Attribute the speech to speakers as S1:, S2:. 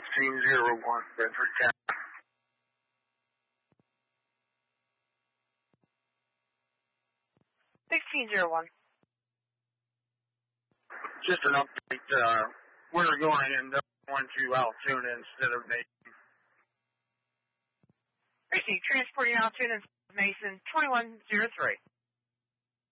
S1: 1601, Bedford County. Just an update. We're going to end up going to Altoona instead of Mason.
S2: Received. Transporting Altoona, Mason 2103.